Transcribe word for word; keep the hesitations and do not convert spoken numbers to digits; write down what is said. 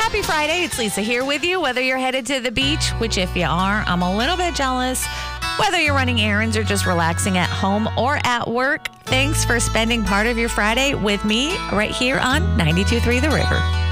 Happy Friday. It's Lisa here with you. Whether you're headed to the beach, which if you are, I'm a little bit jealous. Whether you're running errands or just relaxing at home or at work, thanks for spending part of your Friday with me right here on ninety-two point three The River.